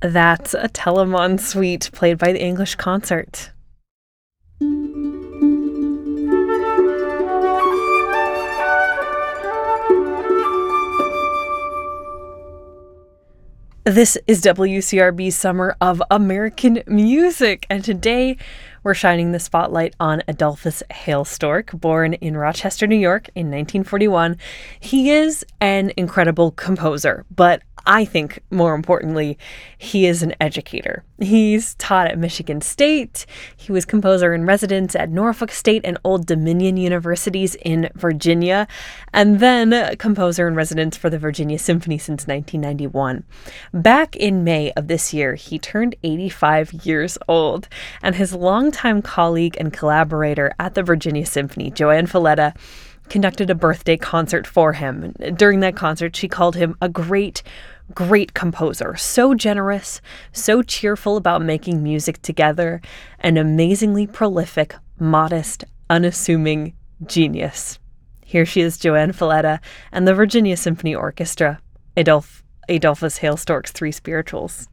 That's a Telemann suite played by the English Concert. This is WCRB's Summer of American Music, and today we're shining the spotlight on Adolphus Hailstork, born in Rochester, New York in 1941. He is an incredible composer, but I think, more importantly, he is an educator. He's taught at Michigan State. He was composer in residence at Norfolk State and Old Dominion Universities in Virginia, and then composer in residence for the Virginia Symphony since 1991. Back in May of this year, he turned 85 years old, and his longtime colleague and collaborator at the Virginia Symphony, JoAnn Falletta, conducted a birthday concert for him. During that concert, she called him a great composer, so generous, so cheerful about making music together, an amazingly prolific, modest, unassuming genius. Here she is, JoAnn Falletta and the Virginia Symphony Orchestra, Adolphus Hailstork's Three Spirituals.